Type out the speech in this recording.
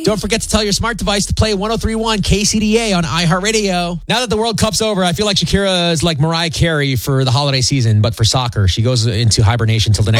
Don't forget to tell your smart device to play 103.1 KCDA on iHeartRadio. Now that the World Cup's over, I feel like Shakira is like Mariah Carey for the holiday season, but for soccer. She goes into hibernation till the next